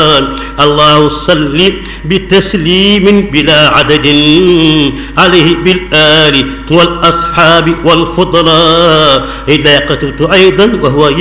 الله صل بتسليم بلا عدد عليه بالآل والأصحاب والفضلاء. إذا قتلت أيضا وهو